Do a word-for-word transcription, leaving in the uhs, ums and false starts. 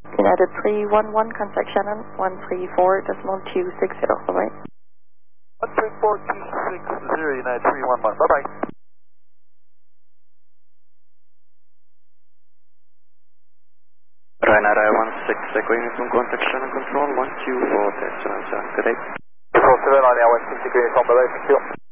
United three one one, contact Shannon, one three four decimal two six zero, bye-bye. one three four two six zero, United three one one, bye-bye. Ryanair one six, Echo Uniform, contact Shannon Control, one two four seven seven, good day. four seven, Ryanair one six, Echo Uniform, bye-bye, thank you.